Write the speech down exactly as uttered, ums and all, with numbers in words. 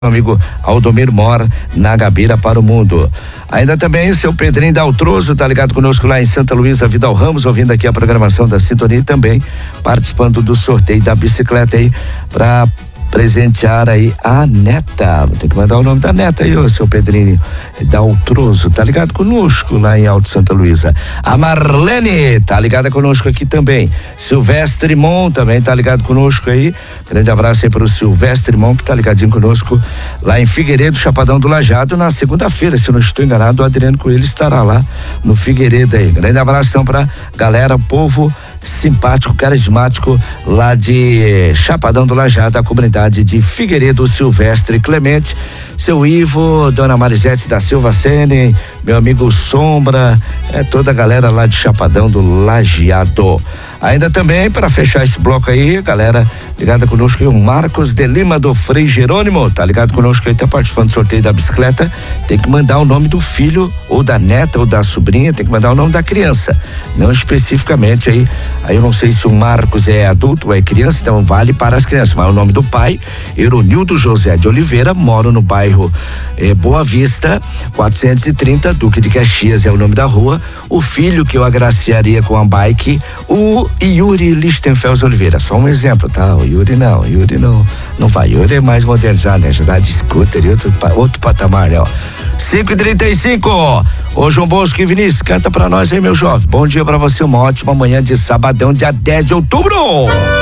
amigo Aldomiro mora na Gabeira para o Mundo. Ainda também o seu Pedrinho Daltroso tá ligado conosco lá em Santa Luísa, Vidal Ramos, ouvindo aqui a programação da Sintonia e também participando do sorteio da bicicleta aí para presentear aí a neta. Tem que mandar o nome da neta aí, o seu Pedrinho Daltroso, tá ligado conosco lá em Alto Santa Luísa. A Marlene tá ligada conosco aqui também. Silvestre Mon também tá ligado conosco aí. Grande abraço aí pro Silvestre Mon, que tá ligadinho conosco lá em Figueiredo, Chapadão do Lajado, na segunda-feira, se eu não estou enganado, o Adriano Coelho estará lá no Figueiredo aí. Grande abração pra galera, povo simpático, carismático lá de Chapadão do Lajado, a comunidade de Figueiredo, Silvestre Clemente, seu Ivo, dona Marisete da Silva Sene, meu amigo Sombra, é toda a galera lá de Chapadão do Lajeado. Ainda também, para fechar esse bloco aí, galera ligada conosco aí, o Marcos de Lima do Frei Jerônimo, tá ligado conosco aí, tá participando do sorteio da bicicleta, tem que mandar o nome do filho, ou da neta, ou da sobrinha, tem que mandar o nome da criança, não especificamente aí, aí eu não sei se o Marcos é adulto ou é criança, então vale para as crianças, mas o nome do pai, Eronildo José de Oliveira, moro no bairro eh, Boa Vista, quatrocentos e trinta, Duque de Caxias é o nome da rua, o filho que eu agraciaria com a bike, o Yuri Lichtenfels Oliveira, só um exemplo, tá? O Yuri não, o Yuri não, não vai, o Yuri é mais modernizado, né? Já dá de scooter e outro, outro patamar, né? cinco e trinta e cinco, ô João Bosco e Vinícius, canta pra nós aí, meu jovem. Bom dia pra você, uma ótima manhã de sabadão, dia dez de outubro.